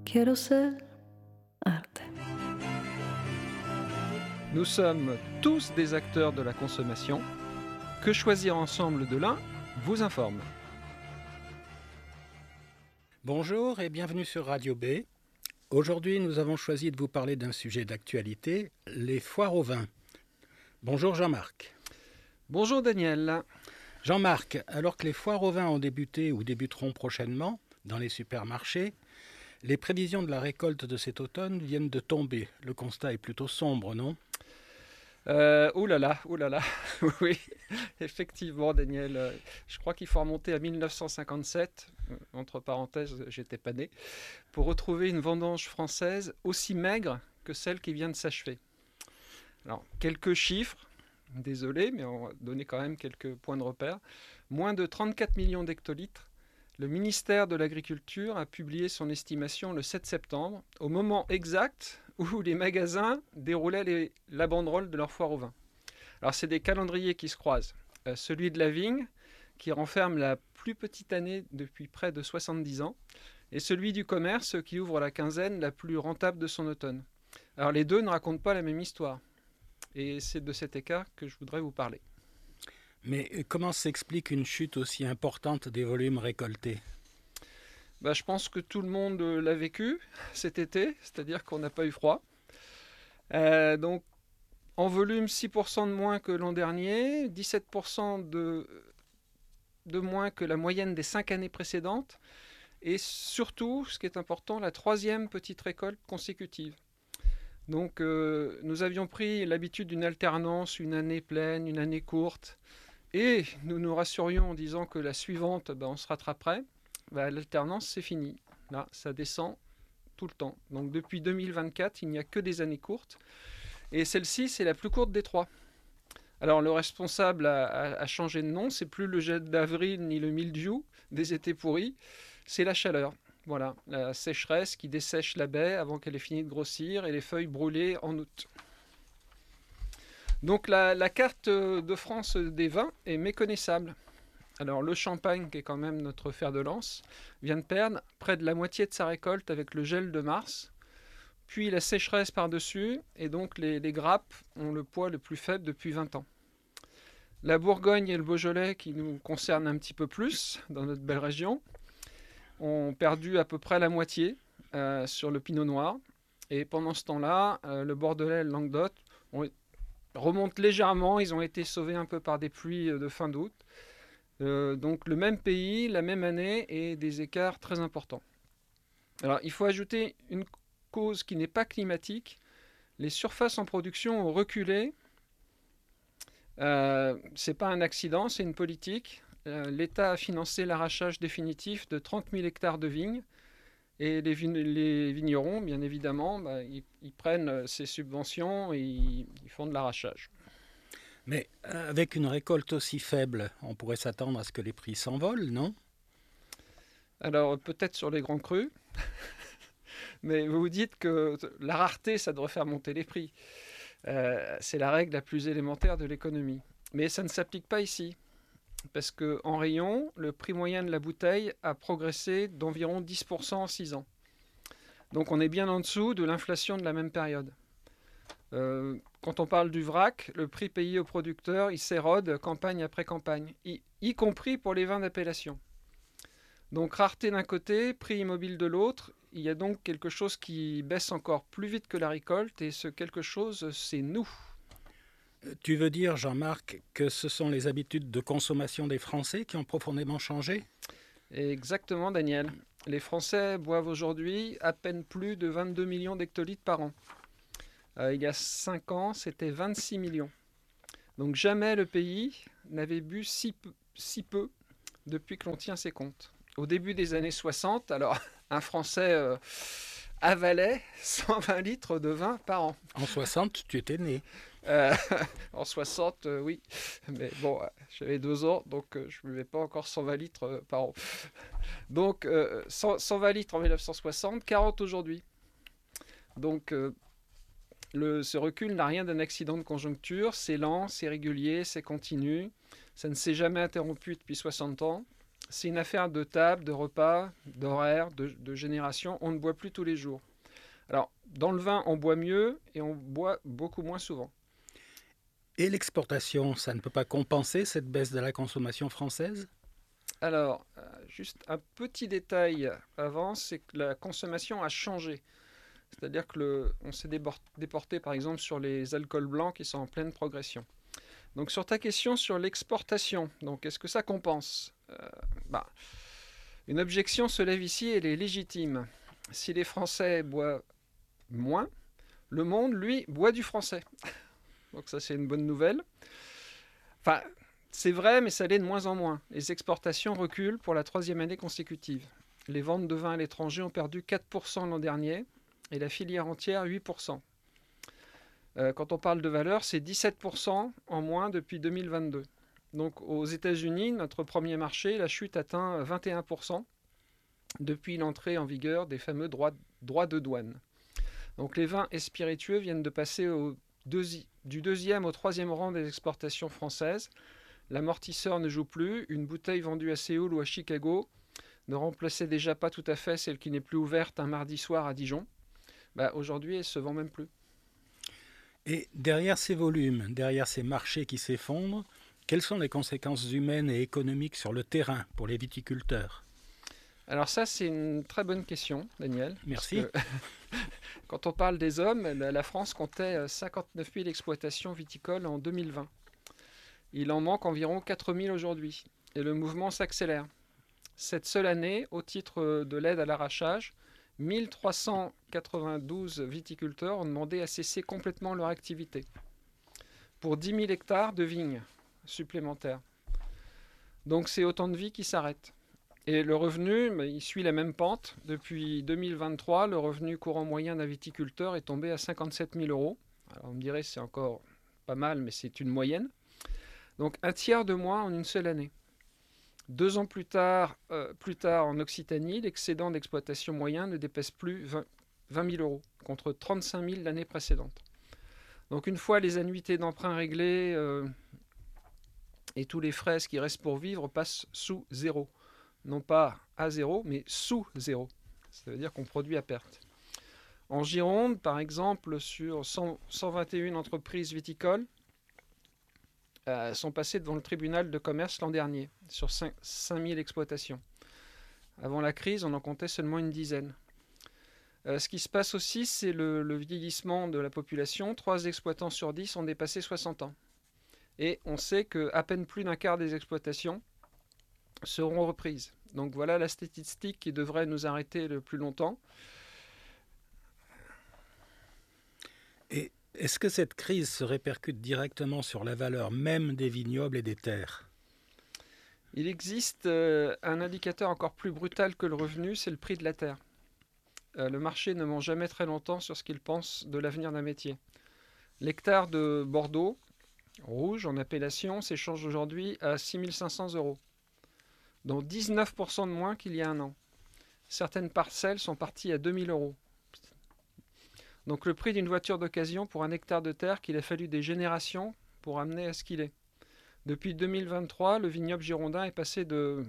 Quiero ser arte. Nous sommes tous des acteurs de la consommation. Que choisir ensemble de l'un vous informe. Bonjour et bienvenue sur Radio B. Aujourd'hui, nous avons choisi de vous parler d'un sujet d'actualité, les foires au vin. Bonjour Jean-Marc. Bonjour Daniel. Jean-Marc, alors que les foires au vin ont débuté ou débuteront prochainement dans les supermarchés, les prévisions de la récolte de cet automne viennent de tomber. Le constat est plutôt sombre, non ? Ouh là là, oui, effectivement Daniel, je crois qu'il faut remonter à 1957, entre parenthèses, j'étais pas né, pour retrouver une vendange française aussi maigre que celle qui vient de s'achever. Alors, quelques chiffres, désolé, mais on va donner quand même quelques points de repère. Moins de 34 millions d'hectolitres. Le ministère de l'Agriculture a publié son estimation le 7 septembre, au moment exact où les magasins déroulaient la banderole de leur foire au vin. Alors c'est des calendriers qui se croisent. Celui de la vigne, qui renferme la plus petite année depuis près de 70 ans, et celui du commerce, qui ouvre la quinzaine la plus rentable de son automne. Alors les deux ne racontent pas la même histoire. Et c'est de cet écart que je voudrais vous parler. Mais comment s'explique une chute aussi importante des volumes récoltés ? Je pense que tout le monde l'a vécu cet été, c'est-à-dire qu'on n'a pas eu froid. Donc en volume, 6% de moins que l'an dernier, 17% de moins que la moyenne des 5 années précédentes, et surtout, ce qui est important, la troisième petite récolte consécutive. Donc nous avions pris l'habitude d'une alternance, une année pleine, une année courte, et nous nous rassurions en disant que la suivante, on se rattraperait. L'alternance, c'est fini. Là, ça descend tout le temps. Donc depuis 2024, il n'y a que des années courtes. Et celle-ci, c'est la plus courte des trois. Alors le responsable a changé de nom. C'est plus le gel d'avril ni le mildiou des étés pourris. C'est la chaleur. Voilà, la sécheresse qui dessèche la baie avant qu'elle ait fini de grossir et les feuilles brûlées en août. Donc la carte de France des vins est méconnaissable. Alors le champagne, qui est quand même notre fer de lance, vient de perdre près de la moitié de sa récolte avec le gel de mars, puis la sécheresse par-dessus, et donc les grappes ont le poids le plus faible depuis 20 ans. La Bourgogne et le Beaujolais, qui nous concernent un petit peu plus dans notre belle région, ont perdu à peu près la moitié sur le pinot noir, et pendant ce temps-là, le Bordelais et le Languedoc remontent légèrement, ils ont été sauvés un peu par des pluies de fin d'août. Donc le même pays, la même année, et des écarts très importants. Alors il faut ajouter une cause qui n'est pas climatique. Les surfaces en production ont reculé. C'est pas un accident, c'est une politique. L'État a financé l'arrachage définitif de 30 000 hectares de vignes. Et les vignerons, bien évidemment, ils prennent ces subventions et ils font de l'arrachage. Mais avec une récolte aussi faible, on pourrait s'attendre à ce que les prix s'envolent, non ? Alors peut-être sur les grands crus, mais vous vous dites que la rareté, ça devrait faire monter les prix. C'est la règle la plus élémentaire de l'économie. Mais ça ne s'applique pas ici, parce qu'en rayon, le prix moyen de la bouteille a progressé d'environ 10% en 6 ans. Donc on est bien en dessous de l'inflation de la même période. Quand on parle du vrac, le prix payé aux producteurs, il s'érode campagne après campagne, y compris pour les vins d'appellation. Donc rareté d'un côté, prix immobile de l'autre, il y a donc quelque chose qui baisse encore plus vite que la récolte, et ce quelque chose, c'est nous. Tu veux dire, Jean-Marc, que ce sont les habitudes de consommation des Français qui ont profondément changé ? Exactement, Daniel. Les Français boivent aujourd'hui à peine plus de 22 millions d'hectolitres par an. Il y a 5 ans, c'était 26 millions. Donc jamais le pays n'avait bu si peu depuis que l'on tient ses comptes. Au début des années 60, alors un Français avalait 120 litres de vin par an. En 60, tu étais né. En 60, oui. Mais bon, j'avais 2 ans, donc je ne buvais pas encore 120 litres par an. Donc 120 litres en 1960, 40 aujourd'hui. Donc ce recul n'a rien d'un accident de conjoncture, c'est lent, c'est régulier, c'est continu, ça ne s'est jamais interrompu depuis 60 ans. C'est une affaire de table, de repas, d'horaire, de génération. On ne boit plus tous les jours. Alors, dans le vin, on boit mieux et on boit beaucoup moins souvent. Et l'exportation, ça ne peut pas compenser cette baisse de la consommation française? Alors, juste un petit détail avant, c'est que la consommation a changé. C'est-à-dire que on s'est déporté par exemple sur les alcools blancs qui sont en pleine progression. Donc sur ta question sur l'exportation, donc est-ce que ça compense? Une objection se lève ici, elle est légitime. Si les Français boivent moins, le monde, lui, boit du français. Donc ça, c'est une bonne nouvelle. Enfin, c'est vrai, mais ça l'est de moins en moins. Les exportations reculent pour la 3e année consécutive. Les ventes de vin à l'étranger ont perdu 4% l'an dernier et la filière entière 8%. Quand on parle de valeur, c'est 17% en moins depuis 2022. Donc aux États-Unis, notre premier marché, la chute atteint 21% depuis l'entrée en vigueur des fameux droits de douane. Donc les vins et spiritueux viennent de passer du 2e au 3e rang des exportations françaises. L'amortisseur ne joue plus. Une bouteille vendue à Séoul ou à Chicago ne remplaçait déjà pas tout à fait celle qui n'est plus ouverte un mardi soir à Dijon. Aujourd'hui, elle ne se vend même plus. Et derrière ces volumes, derrière ces marchés qui s'effondrent, quelles sont les conséquences humaines et économiques sur le terrain pour les viticulteurs? Alors ça, c'est une très bonne question, Daniel. Merci. Quand on parle des hommes, la France comptait 59 000 exploitations viticoles en 2020. Il en manque environ 4 000 aujourd'hui. Et le mouvement s'accélère. Cette seule année, au titre de l'aide à l'arrachage, 1392 viticulteurs ont demandé à cesser complètement leur activité pour 10 000 hectares de vignes supplémentaires. Donc c'est autant de vies qui s'arrêtent. Et le revenu, il suit la même pente. Depuis 2023, le revenu courant moyen d'un viticulteur est tombé à 57 000 euros. Alors on me dirait c'est encore pas mal, mais c'est une moyenne. Donc un tiers de moins en une seule année. 2 ans plus tard en Occitanie, l'excédent d'exploitation moyen ne dépasse plus 20 000 euros, contre 35 000 l'année précédente. Donc une fois les annuités d'emprunt réglées et tous les frais qui restent pour vivre passent sous zéro. Non pas à zéro, mais sous zéro. Ça veut dire qu'on produit à perte. En Gironde, par exemple, sur 121 entreprises viticoles, sont passées devant le tribunal de commerce l'an dernier, sur 5 000 exploitations. Avant la crise, on en comptait seulement une dizaine. Ce qui se passe aussi, c'est le vieillissement de la population. 3 exploitants sur 10 ont dépassé 60 ans. Et on sait qu'à peine plus d'un quart des exploitations seront reprises. Donc voilà la statistique qui devrait nous arrêter le plus longtemps. Et est-ce que cette crise se répercute directement sur la valeur même des vignobles et des terres? Il existe un indicateur encore plus brutal que le revenu, c'est le prix de la terre. Le marché ne ment jamais très longtemps sur ce qu'il pense de l'avenir d'un métier. L'hectare de Bordeaux, rouge en appellation, s'échange aujourd'hui à 6 500 euros, dont 19% de moins qu'il y a un an. Certaines parcelles sont parties à 2 000 euros. Donc le prix d'une voiture d'occasion pour un hectare de terre qu'il a fallu des générations pour amener à ce qu'il est. Depuis 2023, le vignoble girondin est passé de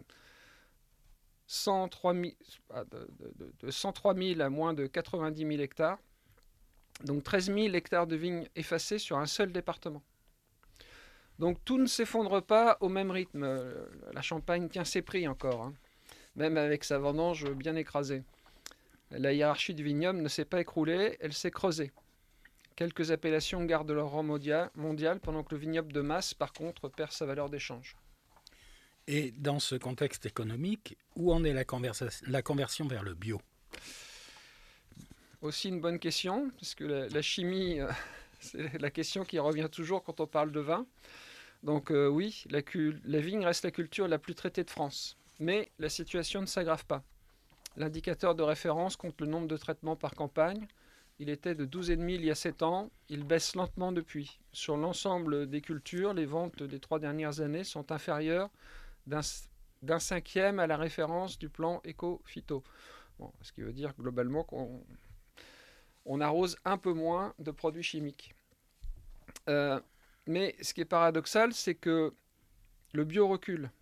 103 000 à moins de 90 000 hectares. Donc 13 000 hectares de vignes effacés sur un seul département. Donc tout ne s'effondre pas au même rythme. La Champagne tient ses prix encore, hein, même avec sa vendange bien écrasée. La hiérarchie du vignoble ne s'est pas écroulée, elle s'est creusée. Quelques appellations gardent leur rang mondial, pendant que le vignoble de masse, par contre, perd sa valeur d'échange. Et dans ce contexte économique, où en est la conversion vers le bio? Aussi une bonne question, parce que la chimie, c'est la question qui revient toujours quand on parle de vin. Donc oui, la vigne reste la culture la plus traitée de France. Mais la situation ne s'aggrave pas. L'indicateur de référence compte le nombre de traitements par campagne. Il était de 12,5 il y a 7 ans. Il baisse lentement depuis. Sur l'ensemble des cultures, les ventes des 3 dernières années sont inférieures d'un cinquième à la référence du plan éco-phyto. Bon, ce qui veut dire globalement qu'on arrose un peu moins de produits chimiques. Mais ce qui est paradoxal, c'est que le bio recule.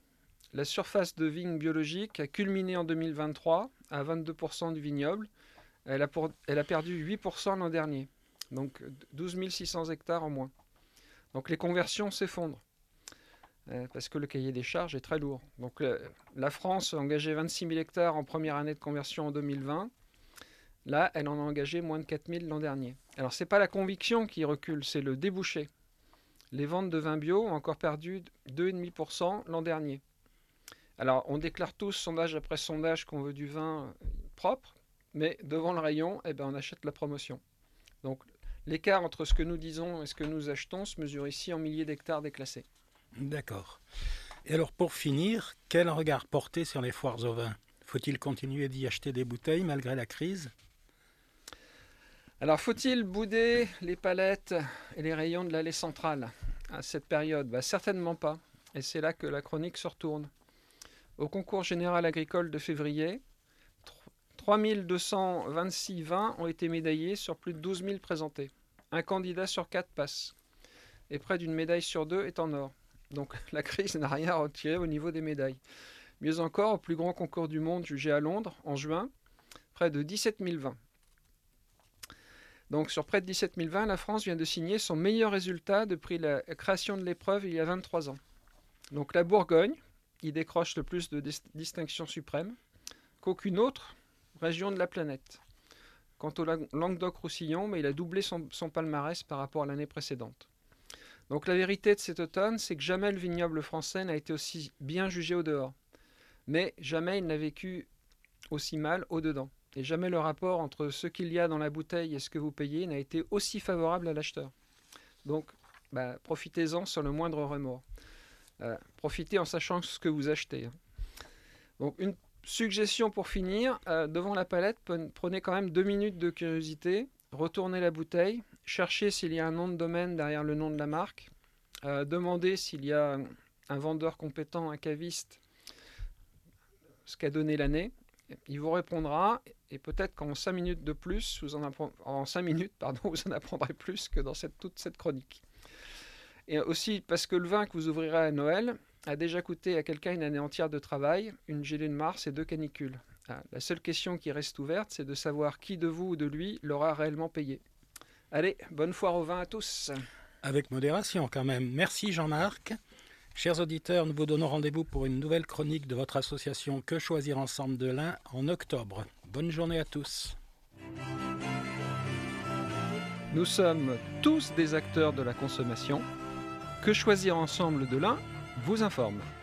la surface de vignes biologiques a culminé en 2023 à 22% du vignoble. Elle a perdu 8% l'an dernier, donc 12 600 hectares en moins. Donc les conversions s'effondrent, parce que le cahier des charges est très lourd. Donc la France a engagé 26 000 hectares en première année de conversion en 2020. Là, elle en a engagé moins de 4 000 l'an dernier. Alors ce n'est pas la conviction qui recule, c'est le débouché. Les ventes de vins bio ont encore perdu 2,5% l'an dernier. Alors on déclare tous, sondage après sondage, qu'on veut du vin propre, mais devant le rayon, on achète la promotion. Donc l'écart entre ce que nous disons et ce que nous achetons se mesure ici en milliers d'hectares déclassés. D'accord. Et alors pour finir, quel regard porter sur les foires au vin? Faut-il continuer d'y acheter des bouteilles malgré la crise? Alors faut-il bouder les palettes et les rayons de l'allée centrale à cette période? Certainement pas. Et c'est là que la chronique se retourne. Au concours général agricole de février, 3226 vins ont été médaillés sur plus de 12 000 présentés. Un candidat sur 4 passe. Et près d'une médaille sur 2 est en or. Donc la crise n'a rien à retirer au niveau des médailles. Mieux encore, au plus grand concours du monde jugé à Londres en juin, près de 17 000 vins. Donc sur près de 17 000 vins, la France vient de signer son meilleur résultat depuis la création de l'épreuve il y a 23 ans. Donc la Bourgogne, qui décroche le plus de distinctions suprêmes qu'aucune autre région de la planète. Quant au Languedoc-Roussillon, il a doublé son palmarès par rapport à l'année précédente. Donc la vérité de cet automne, c'est que jamais le vignoble français n'a été aussi bien jugé au dehors. Mais jamais il n'a vécu aussi mal au dedans. Et jamais le rapport entre ce qu'il y a dans la bouteille et ce que vous payez n'a été aussi favorable à l'acheteur. Donc profitez-en sans le moindre remords. Profitez en sachant ce que vous achetez. Donc une suggestion pour finir, devant la palette, prenez quand même 2 minutes de curiosité, retournez la bouteille, cherchez s'il y a un nom de domaine derrière le nom de la marque, demandez s'il y a un vendeur compétent, un caviste, ce qu'a donné l'année. Il vous répondra, et peut-être qu'en 5 minutes de plus, vous en apprendrez plus que dans toute cette chronique. Et aussi parce que le vin que vous ouvrirez à Noël a déjà coûté à quelqu'un une année entière de travail, une gelée de mars et 2 canicules. La seule question qui reste ouverte, c'est de savoir qui de vous ou de lui l'aura réellement payé. Allez, bonne foire au vin à tous. Avec modération quand même. Merci Jean-Marc. Chers auditeurs, nous vous donnons rendez-vous pour une nouvelle chronique de votre association Que Choisir Ensemble de l'Ain en octobre. Bonne journée à tous. Nous sommes tous des acteurs de la consommation. Que Choisir Ensemble de l'Ain vous informe.